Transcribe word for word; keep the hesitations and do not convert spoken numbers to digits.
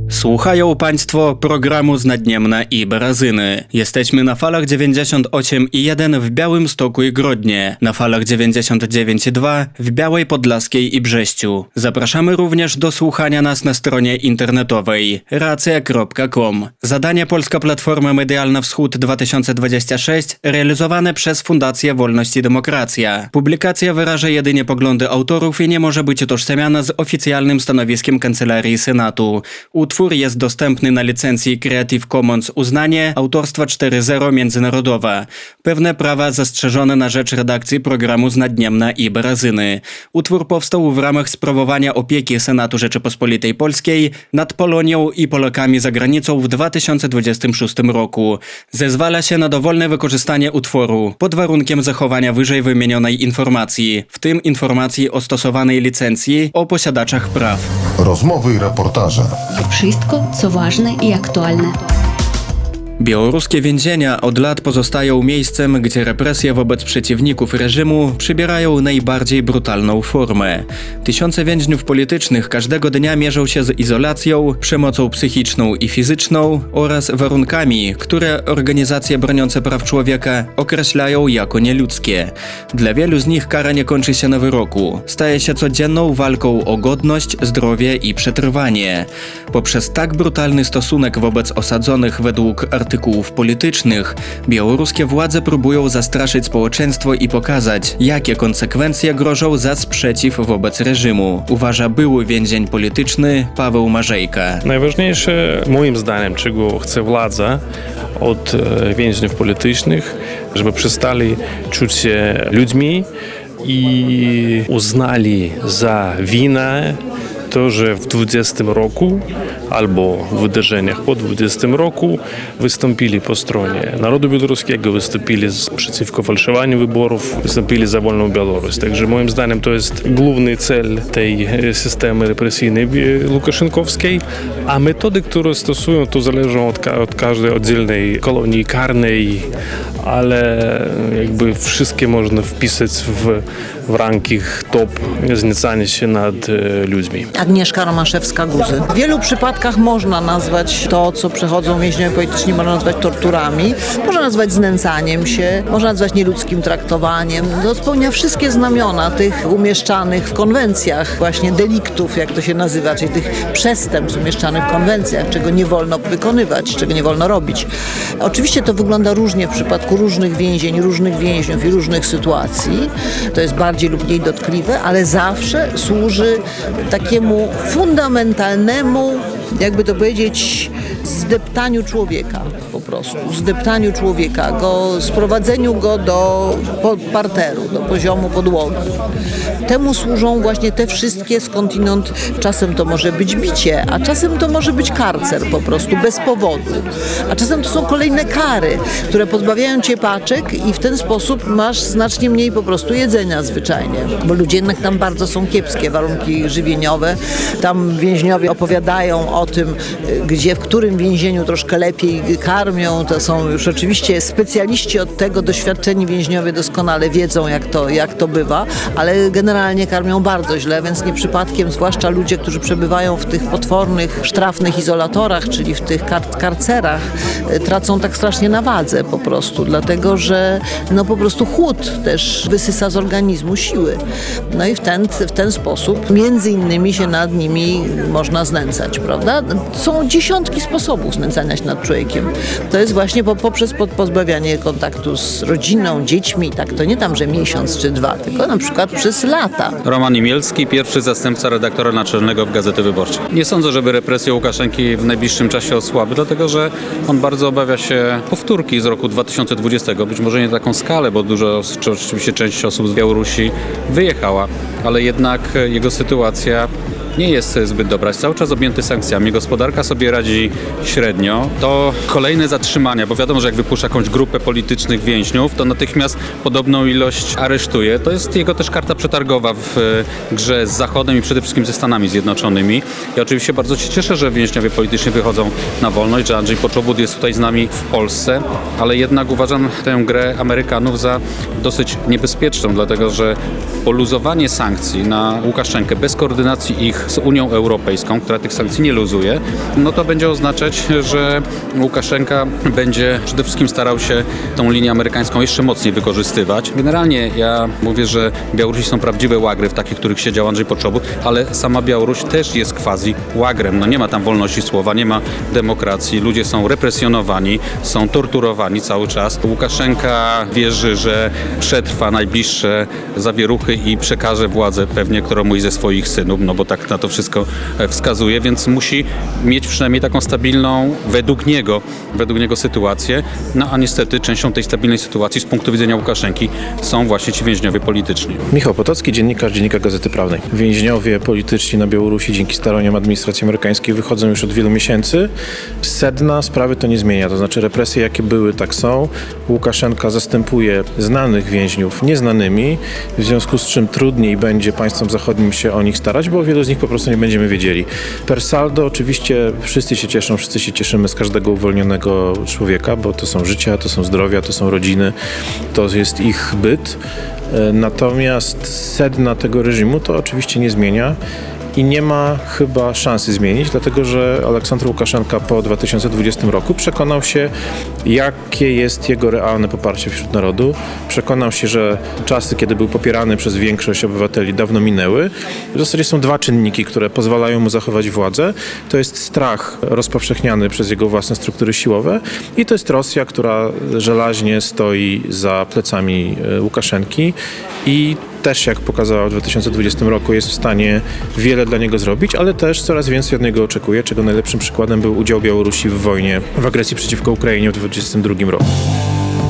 Słuchają Państwo programu Znadniemna i Barazyny. Jesteśmy na falach dziewięćdziesiąt osiem i jeden w Białymstoku i Grodnie, na falach dziewięćdziesiąt dziewięć i dwa w Białej Podlaskiej i Brześciu. Zapraszamy również do słuchania nas na stronie internetowej racja kropka com. Zadanie Polska Platforma Medialna Wschód dwa tysiące dwadzieścia sześć realizowane przez Fundację Wolność i Demokracja. Publikacja wyraża jedynie poglądy autorów i nie może być utożsamiana z oficjalnym stanowiskiem Kancelarii Senatu. Utwór jest dostępny na licencji Creative Commons uznanie autorstwa cztery zero międzynarodowa. Pewne prawa zastrzeżone na rzecz redakcji programu Znadniemna i Barazyny. Utwór powstał w ramach sprawowania opieki Senatu Rzeczypospolitej Polskiej nad Polonią i Polakami za granicą w dwa tysiące dwudziestym szóstym roku. Zezwala się na dowolne wykorzystanie utworu pod warunkiem zachowania wyżej wymienionej informacji, w tym informacji o stosowanej licencji o posiadaczach praw. Rozmowy i reportaże. Wszystko, co ważne i aktualne. Białoruskie więzienia od lat pozostają miejscem, gdzie represje wobec przeciwników reżimu przybierają najbardziej brutalną formę. Tysiące więźniów politycznych każdego dnia mierzą się z izolacją, przemocą psychiczną i fizyczną oraz warunkami, które organizacje broniące praw człowieka określają jako nieludzkie. Dla wielu z nich kara nie kończy się na wyroku. Staje się codzienną walką o godność, zdrowie i przetrwanie. Poprzez tak brutalny stosunek wobec osadzonych według artykułów artykułów politycznych, białoruskie władze próbują zastraszyć społeczeństwo i pokazać, jakie konsekwencje grożą za sprzeciw wobec reżimu, uważa były więzień polityczny Paweł Marzejka. Najważniejsze, moim zdaniem, czego chce władza od więźniów politycznych, żeby przestali czuć się ludźmi i uznali za winę to, że w dwudziestym roku albo w wydarzeniach po dwudziestym roku wystąpili po stronie narodu białoruskiego, wystąpili przeciwko fałszowaniu wyborów, wystąpili za wolną Białoruś. Także moim zdaniem to jest główny cel tej systemy represyjnej łukaszenkowskiej, a metody, które stosują, to zależą od, ka- od każdej oddzielnej kolonii karnej, ale jakby wszystkie można wpisać w, w ranking top znęcania się nad e, ludźmi. Agnieszka Romaszewska-Guzy. W wielu przypadkach można nazwać to, co przechodzą więźniowie polityczni, można nazwać torturami, można nazwać znęcaniem się, można nazwać nieludzkim traktowaniem. To spełnia wszystkie znamiona tych umieszczanych w konwencjach właśnie deliktów, jak to się nazywa, czyli tych przestępstw umieszczanych w konwencjach, czego nie wolno wykonywać, czego nie wolno robić. Oczywiście to wygląda różnie w przypadku różnych więzień, różnych więźniów i różnych sytuacji. To jest bardziej lub mniej dotkliwe, ale zawsze służy takiemu fundamentalnemu, jakby to powiedzieć, zdeptaniu człowieka po prostu, zdeptaniu człowieka, go, sprowadzeniu go do parteru, do poziomu podłogi. Temu służą właśnie te wszystkie skądinąd, czasem to może być bicie, a czasem to może być karcer po prostu, bez powodu. A czasem to są kolejne kary, które pozbawiają cię paczek i w ten sposób masz znacznie mniej po prostu jedzenia zwyczajnie. Bo ludzie jednak tam bardzo są kiepskie, warunki żywieniowe. Tam więźniowie opowiadają o tym, gdzie, w którym więzieniu troszkę lepiej karmią. To są już oczywiście specjaliści od tego, doświadczeni więźniowie doskonale wiedzą, jak to, jak to bywa, ale generalnie karmią bardzo źle, więc nie przypadkiem, zwłaszcza ludzie, którzy przebywają w tych potwornych, sztrafnych izolatorach, czyli w tych kar- karcerach, tracą tak strasznie na wadze po prostu, dlatego że no po prostu chłód też wysysa z organizmu siły. No i w ten, w ten sposób między innymi się nad nimi można znęcać, prawda? Są dziesiątki sposobów znęcania się nad człowiekiem. To jest właśnie po, poprzez pozbawianie kontaktu z rodziną, dziećmi, tak, to nie tam, że miesiąc czy dwa, tylko na przykład przez lata. Roman Imielski, pierwszy zastępca redaktora naczelnego w Gazety Wyborczej. Nie sądzę, żeby represje Łukaszenki w najbliższym czasie osłabły, dlatego że on bardzo obawia się powtórki z roku dwa tysiące dwudziestego. Być może nie taką skalę, bo dużo, czy oczywiście część osób z Białorusi wyjechała, ale jednak jego sytuacja nie jest zbyt dobra. Jest cały czas objęty sankcjami. Gospodarka sobie radzi średnio. To kolejne zatrzymania, bo wiadomo, że jak wypuszcza jakąś grupę politycznych więźniów, to natychmiast podobną ilość aresztuje. To jest jego też karta przetargowa w grze z Zachodem i przede wszystkim ze Stanami Zjednoczonymi. Ja oczywiście bardzo się cieszę, że więźniowie polityczni wychodzą na wolność, że Andrzej Poczobut jest tutaj z nami w Polsce, ale jednak uważam tę grę Amerykanów za dosyć niebezpieczną, dlatego że poluzowanie sankcji na Łukaszenkę bez koordynacji ich z Unią Europejską, która tych sankcji nie luzuje, no to będzie oznaczać, że Łukaszenka będzie przede wszystkim starał się tą linię amerykańską jeszcze mocniej wykorzystywać. Generalnie ja mówię, że Białorusi są prawdziwe łagry, w takich, których siedział Andrzej Poczobut, ale sama Białoruś też jest quasi łagrem. No nie ma tam wolności słowa, nie ma demokracji, ludzie są represjonowani, są torturowani cały czas. Łukaszenka wierzy, że przetrwa najbliższe zawieruchy i przekaże władzę pewnie któremuś ze swoich synów, no bo tak na to wszystko wskazuje, więc musi mieć przynajmniej taką stabilną, według niego, według niego sytuację. No a niestety częścią tej stabilnej sytuacji z punktu widzenia Łukaszenki są właśnie ci więźniowie polityczni. Michał Potocki, dziennikarz Dziennika Gazety Prawnej. Więźniowie polityczni na Białorusi dzięki staraniom administracji amerykańskiej wychodzą już od wielu miesięcy. Sedna sprawy to nie zmienia, to znaczy represje jakie były, tak są. Łukaszenka zastępuje znanych więźniów nieznanymi, w związku z czym trudniej będzie państwom zachodnim się o nich starać, bo wielu z nich po prostu nie będziemy wiedzieli. Per saldo oczywiście wszyscy się cieszą, wszyscy się cieszymy z każdego uwolnionego człowieka, bo to są życia, to są zdrowia, to są rodziny, to jest ich byt. Natomiast sedna tego reżimu to oczywiście nie zmienia i nie ma chyba szansy zmienić, dlatego że Aleksander Łukaszenka po dwa tysiące dwudziestym roku przekonał się, jakie jest jego realne poparcie wśród narodu. Przekonał się, że czasy, kiedy był popierany przez większość obywateli, dawno minęły. W zasadzie są dwa czynniki, które pozwalają mu zachować władzę. To jest strach rozpowszechniany przez jego własne struktury siłowe i to jest Rosja, która żelaźnie stoi za plecami Łukaszenki i też, jak pokazała w dwa tysiące dwudziestym roku, jest w stanie wiele dla niego zrobić, ale też coraz więcej od niego oczekuje, czego najlepszym przykładem był udział Białorusi w wojnie, w agresji przeciwko Ukrainie w dwa tysiące dwudziestym drugim roku.